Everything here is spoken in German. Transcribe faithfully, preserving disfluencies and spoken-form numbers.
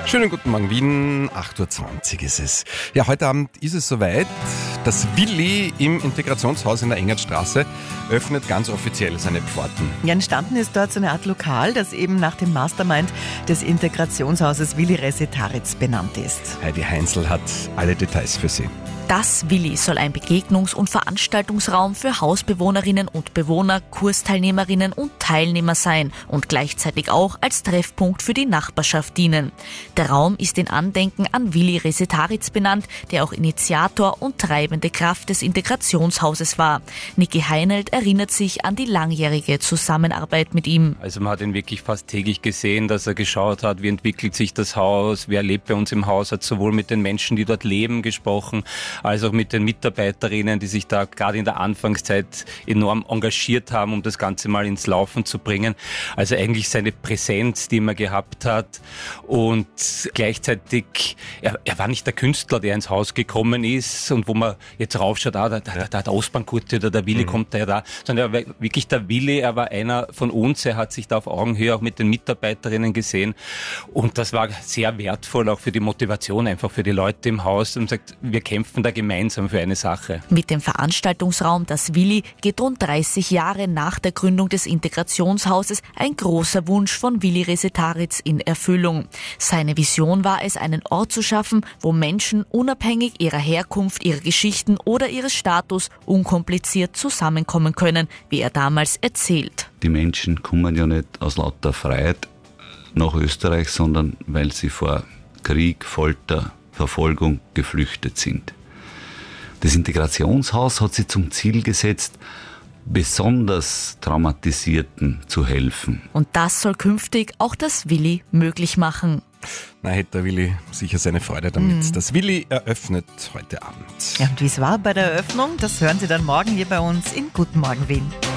Schönen guten Morgen Wien, acht Uhr zwanzig ist es. Ja, heute Abend ist es soweit. Das Willi im Integrationshaus in der Engertstraße öffnet ganz offiziell seine Pforten. Ja, entstanden ist dort so eine Art Lokal, das eben nach dem Mastermind des Integrationshauses Willi Resetaritz benannt ist. Heidi Heinzel hat alle Details für Sie. Das Willi soll ein Begegnungs- und Veranstaltungsraum für Hausbewohnerinnen und Bewohner, Kursteilnehmerinnen und Teilnehmer sein und gleichzeitig auch als Treffpunkt für die Nachbarschaft dienen. Der Raum ist in Andenken an Willi Resetaritz benannt, der auch Initiator und treibende Kraft des Integrationshauses war. Niki Heinelt erinnert sich an die langjährige Zusammenarbeit mit ihm. Also man hat ihn wirklich fast täglich gesehen, dass er geschaut hat, wie entwickelt sich das Haus, wer lebt bei uns im Haus, hat sowohl mit den Menschen, die dort leben, gesprochen, als auch mit den Mitarbeiterinnen, die sich da gerade in der Anfangszeit enorm engagiert haben, um das Ganze mal ins Laufen zu bringen. Also eigentlich seine Präsenz, die er gehabt hat, und gleichzeitig, er, er war nicht der Künstler, der ins Haus gekommen ist und wo man jetzt raufschaut, ah, da, da, da der Ostbahnkurt oder der Willi mhm. kommt da, da, sondern er war wirklich der Willi, er war einer von uns, er hat sich da auf Augenhöhe auch mit den Mitarbeiterinnen gesehen und das war sehr wertvoll auch für die Motivation, einfach für die Leute im Haus, und sagt, wir kämpfen da gemeinsam für eine Sache. Mit dem Veranstaltungsraum Das Willi geht rund dreißig Jahre nach der Gründung des Integrationshauses ein großer Wunsch von Willi Resetaritz in Erfüllung. Seine Vision war es, einen Ort zu schaffen, wo Menschen unabhängig ihrer Herkunft, ihrer Geschichten oder ihres Status unkompliziert zusammenkommen können, wie er damals erzählt. Die Menschen kommen ja nicht aus lauter Freiheit nach Österreich, sondern weil sie vor Krieg, Folter, Verfolgung geflüchtet sind. Das Integrationshaus hat sich zum Ziel gesetzt, besonders Traumatisierten zu helfen. Und das soll künftig auch das Willi möglich machen. Na, hätte der Willi sicher seine Freude damit. Mhm. Das Willi eröffnet heute Abend. Ja, und wie es war bei der Eröffnung, das hören Sie dann morgen hier bei uns in Guten Morgen Wien.